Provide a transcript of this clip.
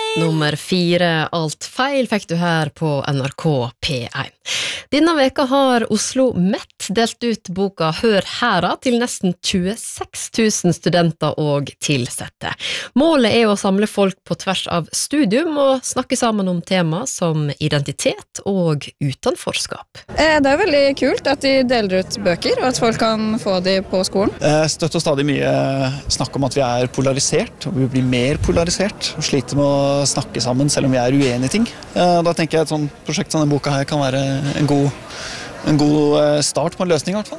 Nummer 4, Alt feil, fikk du her på NRK P1. Denne veka har Oslo Met delt ut boka Hør Hæra til nesten 26 000 studenter og tilsette. Målet er å samle folk på tvers av studium og snakke sammen om tema som identitet og utenforskap. Det er veldig kult at de deler ut bøker, og at folk kan få de på skolen. Jeg støtter stadig mye snakk om at vi er polarisert, og vi blir mer polarisert, og sliter med å snakke sammen selv om vi er uenige i ting. Da tenker jeg et sånt prosjekt som denne boka her kan være en god start på en løsning i hvert fall.